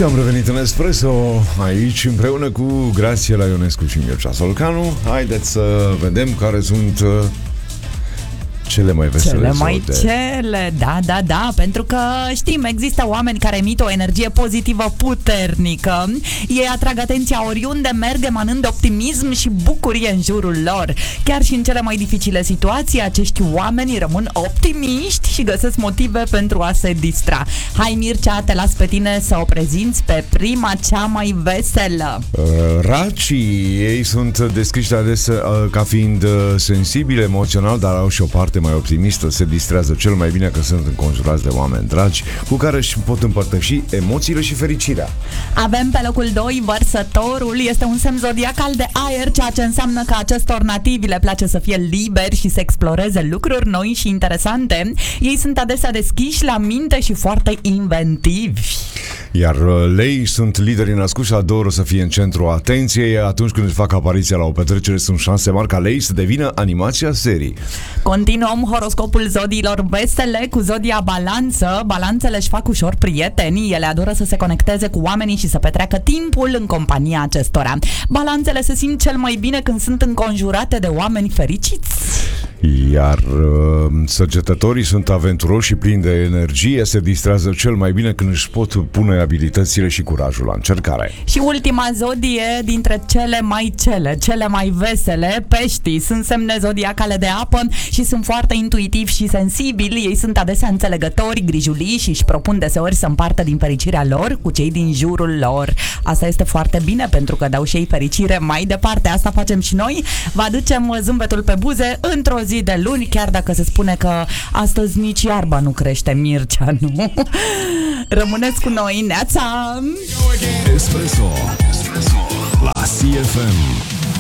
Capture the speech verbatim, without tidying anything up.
Și am revenit în Espresso, aici împreună cu Grațiela Ionescu și Mircea Solcanu. Haideți să vedem care sunt cele mai vesele Cele mai zode. cele, da, da, da, pentru că știm, există oameni care emit o energie pozitivă puternică. Ei atrag atenția oriunde merg, emanând optimism și bucurie în jurul lor. Chiar și în cele mai dificile situații, acești oameni rămân optimiști și găsesc motive pentru a se distra. Hai, Mircea, te las pe tine să o prezinți pe prima, cea mai veselă. Uh, Racii, ei sunt descriși adesea uh, ca fiind uh, sensibili emoțional, dar au și o parte mai optimistă, se distrează cel mai bine că sunt înconjurați de oameni dragi cu care își pot împărtăși emoțiile și fericirea. Avem pe locul doi Vărsătorul. Este un semn zodiacal de aer, ceea ce înseamnă că acestor nativi le place să fie liberi și să exploreze lucruri noi și interesante. Ei sunt adesea deschiși la minte și foarte inventivi. Iar uh, Lei sunt lideri născuți și adoră să fie în centrul atenției. Atunci când își fac apariția la o petrecere, sunt șanse mari ca Lei să devină animația serii. Continuăm horoscopul zodiilor vesele cu zodia Balanță. Balanțele își fac ușor prieteni. Ele adoră să se conecteze cu oamenii și să petreacă timpul în compania acestora. Balanțele se simt cel mai bine când sunt înconjurate de oameni fericiți. Iar uh, săgetătorii sunt aventuroși și plini de energie. Se distrează cel mai bine când își pot pune abilitățile și curajul la încercare. Și ultima zodie dintre cele mai cele, cele mai vesele, Peștii. Sunt semne zodiacale de apă și sunt foarte intuitivi și sensibili. Ei sunt adesea înțelegători, grijulii și își propun deseori să împartă din fericirea lor cu cei din jurul lor. Asta este foarte bine pentru că dau și ei fericire mai departe. Asta facem și noi. Vă aducem zâmbetul pe buze într-o zi de luni, chiar dacă se spune că astăzi nici iarba nu crește, Mircea, nu? Rămâneți cu noi, neața! Espresso, Espresso la C F M.